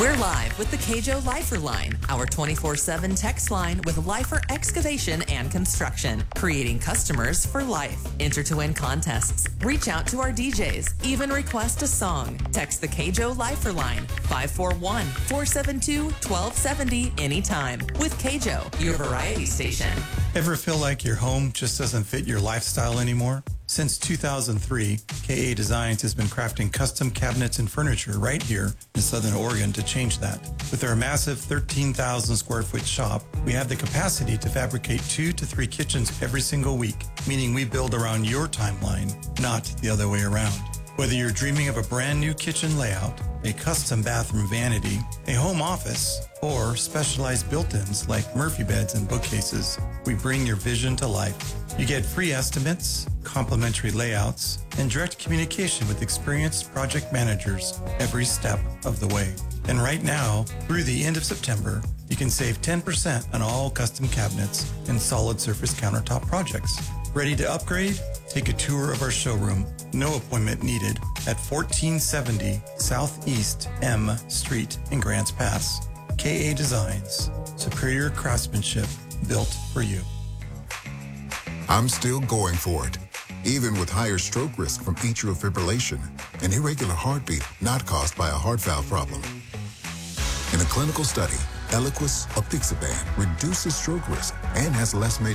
We're live with the Cajo Lifer Line, our 24/7 text line with Lifer Excavation and Construction, creating customers for life. Enter to win contests. Reach out to our DJs. Even request a song. Text the Cajo Lifer Line, 541-472-1270 anytime. With Cajo, your variety station. Ever feel like your home just doesn't fit your lifestyle anymore? Since 2003, KA Designs has been crafting custom cabinets and furniture right here in Southern Oregon to change that. With our massive 13,000 square foot shop, we have the capacity to fabricate 2 to 3 kitchens every single week, meaning we build around your timeline, not the other way around. Whether you're dreaming of a brand new kitchen layout, a custom bathroom vanity, a home office, or specialized built-ins like Murphy beds and bookcases, we bring your vision to life. You get free estimates, complimentary layouts, and direct communication with experienced project managers every step of the way. And right now, through the end of September, you can save 10% on all custom cabinets and solid surface countertop projects. Ready to upgrade? Take a tour of our showroom. No appointment needed at 1470 Southeast M Street in Grants Pass. KA Designs, superior craftsmanship built for you. I'm still going for it, even with higher stroke risk from atrial fibrillation, an irregular heartbeat not caused by a heart valve problem. In a clinical study, Eliquis apixaban reduces stroke risk and has less major